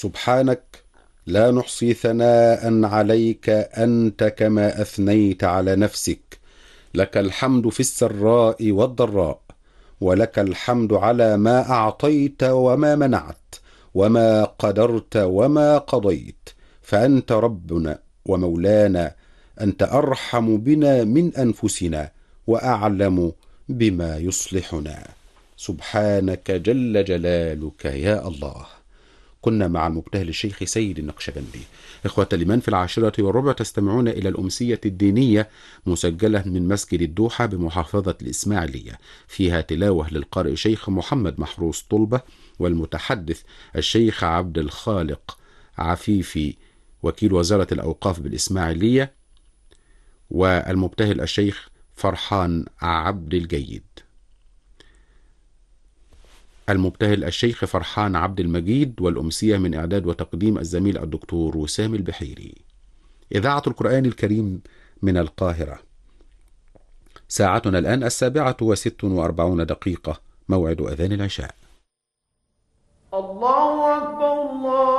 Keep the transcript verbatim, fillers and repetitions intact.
سبحانك لا نحصي ثناء عليك أنت كما أثنيت على نفسك. لك الحمد في السراء والضراء، ولك الحمد على ما أعطيت وما منعت، وما قدرت وما قضيت، فأنت ربنا ومولانا. أنت أرحم بنا من أنفسنا، وأعلم بما يصلحنا. سبحانك جل جلالك يا الله. كنا مع المبتهل الشيخ سيد النقشبندي. إخوة الإيمان، في العاشرة والربع تستمعون إلى الأمسية الدينية، مسجلة من مسجد الدوحة بمحافظة الإسماعيلية، فيها تلاوة للقارئ شيخ محمد محروس طلبة، والمتحدث الشيخ عبد الخالق عفيفي وكيل وزارة الأوقاف بالإسماعيلية، والمبتهل الشيخ فرحان عبد الجيد. المبتهل الشيخ فرحان عبد المجيد، والأمسية من إعداد وتقديم الزميل الدكتور وسام البحيري. إذاعة القرآن الكريم من القاهرة. ساعتنا الآن السابعة وست وأربعون دقيقة، موعد أذان العشاء. الله أكبر الله